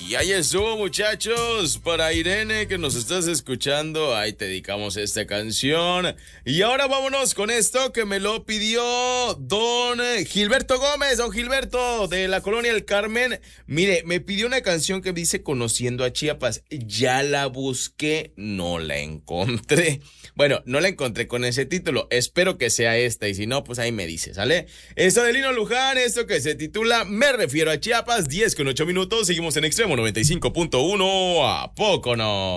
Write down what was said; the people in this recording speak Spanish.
Y ahí estuvo, muchachos, para Irene que nos estás escuchando, ahí te dedicamos esta canción. Y ahora vámonos con esto que me lo pidió don Gilberto Gómez, don Gilberto de la Colonia del Carmen. Mire, me pidió una canción que dice Conociendo a Chiapas. Ya la busqué, no la encontré. Bueno, no la encontré con ese título, espero que sea esta y si no, pues ahí me dice, ¿sale? Esto de Lino Luján, esto que se titula Me refiero a Chiapas, 10:08, seguimos en Extremo 95.1, ¿a poco no?